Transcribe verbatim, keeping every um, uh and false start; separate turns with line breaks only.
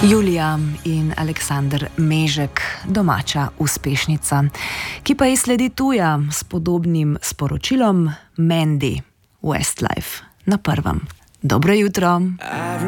Julija in Aleksander Mežek, domača uspešnica, ki pa ji sledi tuja s podobnim sporočilom Mandy, Westlife na prvem. Dobro jutro.